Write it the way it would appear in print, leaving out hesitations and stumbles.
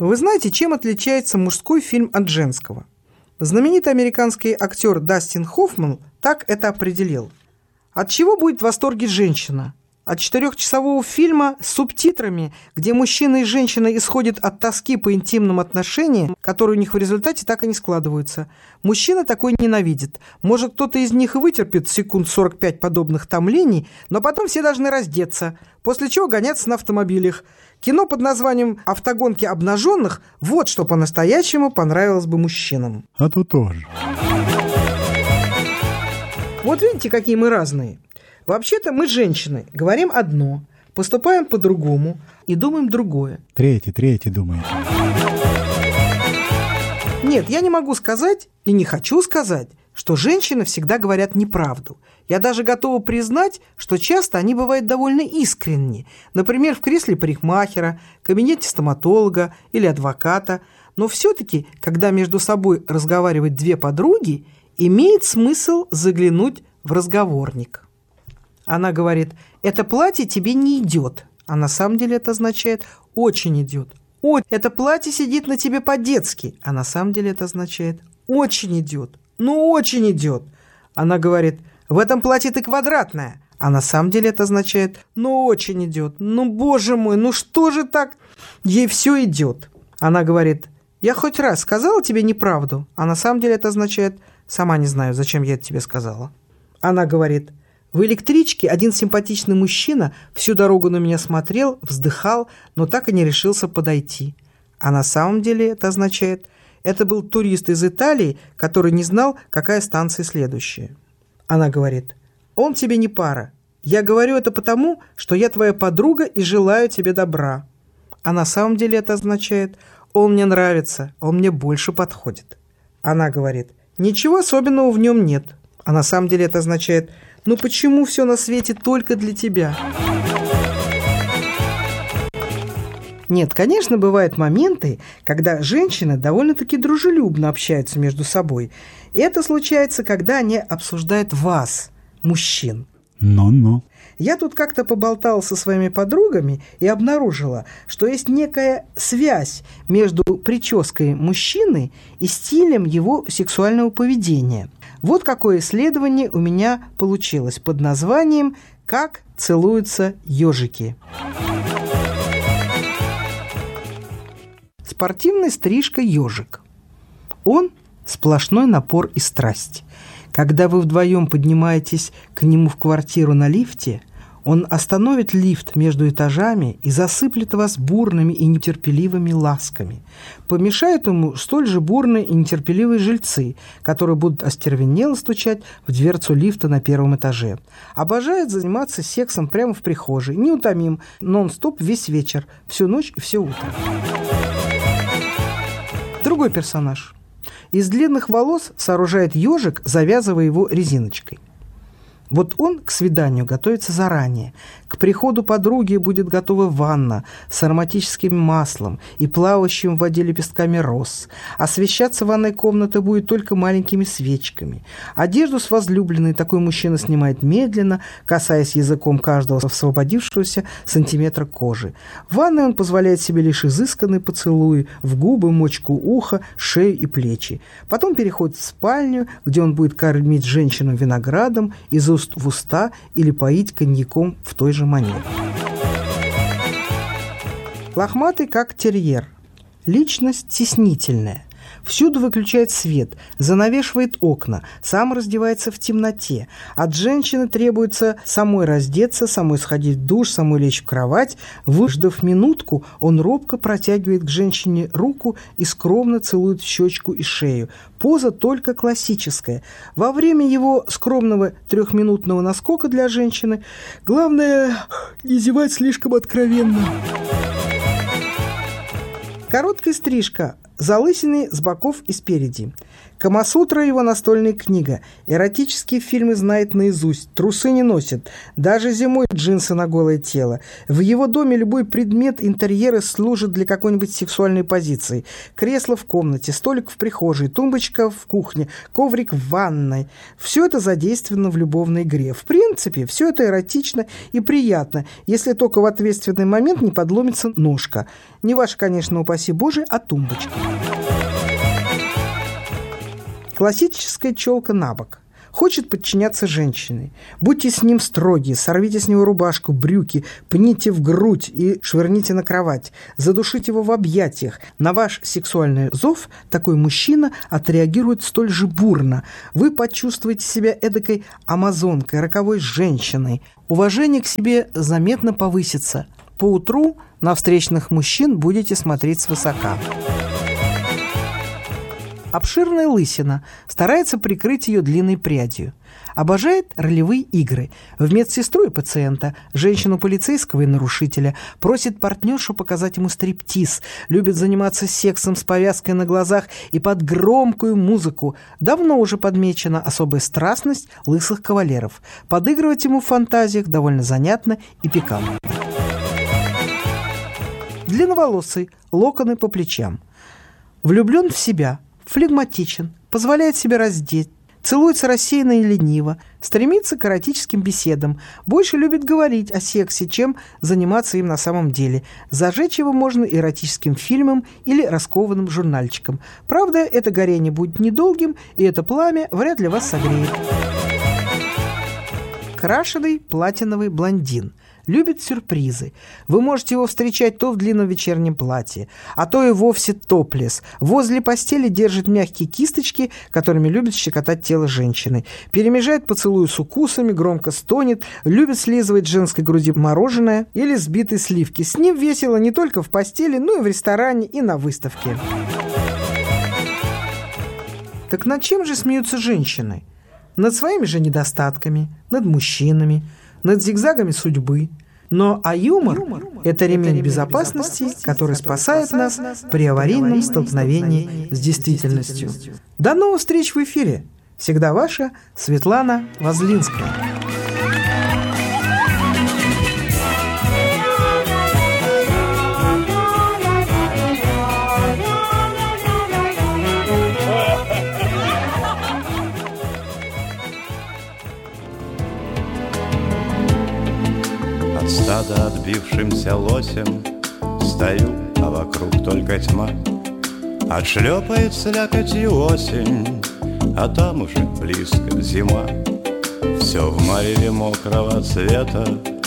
Вы знаете, чем отличается мужской фильм от женского? Знаменитый американский актер Дастин Хоффман так это определил. От чего будет в восторге женщина? От 4-часового фильма с субтитрами, где мужчина и женщина исходят от тоски по интимным отношениям, которые у них в результате так и не складываются. Мужчина такой ненавидит. Может, кто-то из них и вытерпит секунд 45 подобных томлений, но потом все должны раздеться, после чего гоняться на автомобилях. Кино под названием «Автогонки обнаженных» – вот что по-настоящему понравилось бы мужчинам. А то тоже. Вот видите, какие мы разные. Вообще-то мы, женщины, говорим одно, поступаем по-другому и думаем другое. Третий думает. Нет, я не могу сказать и не хочу сказать, что женщины всегда говорят неправду. Я даже готова признать, что часто они бывают довольно искренни. Например, в кресле парикмахера, кабинете стоматолога или адвоката. Но все-таки, когда между собой разговаривают две подруги, имеет смысл заглянуть в разговорник. Она говорит: «Это платье тебе не идет», а на самом деле это означает «очень идет». «Ой, это платье сидит на тебе по-детски», а на самом деле это означает «очень идет». «Ну, очень идет». Она говорит: «В этом платье ты квадратная», а на самом деле это означает «ну, очень идет». «Ну, боже мой, ну что же так?» Ей все идет. Она говорит: «Я хоть раз сказала тебе неправду», а на самом деле это означает «сама не знаю, зачем я это тебе сказала». Она говорит: «В электричке один симпатичный мужчина всю дорогу на меня смотрел, вздыхал, но так и не решился подойти». А на самом деле это означает: «Это был турист из Италии, который не знал, какая станция следующая». Она говорит: «Он тебе не пара. Я говорю это потому, что я твоя подруга и желаю тебе добра». А на самом деле это означает: «Он мне нравится, он мне больше подходит». Она говорит: «Ничего особенного в нем нет». А на самом деле это означает: «Ну почему все на свете только для тебя?» Нет, конечно, бывают моменты, когда женщины довольно-таки дружелюбно общаются между собой. И это случается, когда они обсуждают вас, мужчин. Но. Я тут как-то поболтала со своими подругами и обнаружила, что есть некая связь между прической мужчины и стилем его сексуального поведения. Вот какое исследование у меня получилось под названием «Как целуются ежики». Спортивная стрижка ежик. Он – сплошной напор и страсть. Когда вы вдвоем поднимаетесь к нему в квартиру на лифте, он остановит лифт между этажами и засыплет вас бурными и нетерпеливыми ласками. Помешают ему столь же бурные и нетерпеливые жильцы, которые будут остервенело стучать в дверцу лифта на первом этаже. Обожает заниматься сексом прямо в прихожей, неутомим, нон-стоп весь вечер, всю ночь и все утро. Другой персонаж. Из длинных волос сооружает ежик, завязывая его резиночкой. Вот он к свиданию готовится заранее. К приходу подруги будет готова ванна с ароматическим маслом и плавающим в воде лепестками роз. Освещаться ванной комната будет только маленькими свечками. Одежду с возлюбленной такой мужчина снимает медленно, касаясь языком каждого освободившегося сантиметра кожи. В ванной он позволяет себе лишь изысканные поцелуи в губы, мочку уха, шею и плечи. Потом переходит в спальню, где он будет кормить женщину виноградом из уст в уста или поить коньяком в той же манере. Лохматый, как терьер. Личность стеснительная. Всюду выключает свет, занавешивает окна, сам раздевается в темноте. От женщины требуется самой раздеться, самой сходить в душ, самой лечь в кровать. Выждав минутку, он робко протягивает к женщине руку и скромно целует в щечку и шею. Поза только классическая. Во время его скромного 3-минутного наскока для женщины главное не зевать слишком откровенно. Короткая стрижка. Залысины с боков и спереди. Камасутра — его настольная книга. Эротические фильмы знает наизусть, трусы не носит, даже зимой джинсы на голое тело. В его доме любой предмет интерьера служит для какой-нибудь сексуальной позиции. Кресло в комнате, столик в прихожей, тумбочка в кухне, коврик в ванной. Все это задействовано в любовной игре. В принципе, все это эротично и приятно, если только в ответственный момент не подломится ножка. Не ваша, конечно, упаси Боже, а тумбочка. Классическая челка на бок. Хочет подчиняться женщине. Будьте с ним строги, сорвите с него рубашку, брюки, пните в грудь и швырните на кровать. Задушите его в объятиях. На ваш сексуальный зов такой мужчина отреагирует столь же бурно. Вы почувствуете себя эдакой амазонкой, роковой женщиной. Уважение к себе заметно повысится. Поутру на встречных мужчин будете смотреть свысока. Обширная лысина, старается прикрыть ее длинной прядью. Обожает ролевые игры. В медсестру и пациента, женщину полицейского и нарушителя. Просит партнершу показать ему стриптиз. Любит заниматься сексом с повязкой на глазах и под громкую музыку. Давно уже подмечена особая страстность лысых кавалеров. Подыгрывать ему в фантазиях довольно занятно и пикантно. Длинноволосый, локоны по плечам. Влюблен в себя. Флегматичен, позволяет себе раздеть, целуется рассеянно и лениво, стремится к эротическим беседам, больше любит говорить о сексе, чем заниматься им на самом деле. Зажечь его можно эротическим фильмом или раскованным журнальчиком. Правда, это горение будет недолгим, и это пламя вряд ли вас согреет. Крашеный платиновый блондин. Любит сюрпризы. Вы можете его встречать то в длинном вечернем платье, а то и вовсе топлес. Возле постели держит мягкие кисточки, которыми любит щекотать тело женщины. Перемежает поцелуи с укусами, громко стонет, любит слизывать с женской груди мороженое или сбитые сливки. С ним весело не только в постели, но и в ресторане, и на выставке. Так над чем же смеются женщины? Над своими же недостатками, над мужчинами, над зигзагами судьбы. Но юмор – это ремень безопасности, который спасает нас при аварийном столкновении с действительностью. До новых встреч в эфире. Всегда ваша Светлана Возлинская. От стада отбившимся лосем стою, а вокруг только тьма. Отшлепает слякотью осень, а там уже близко зима. Все в мареве мокрого цвета,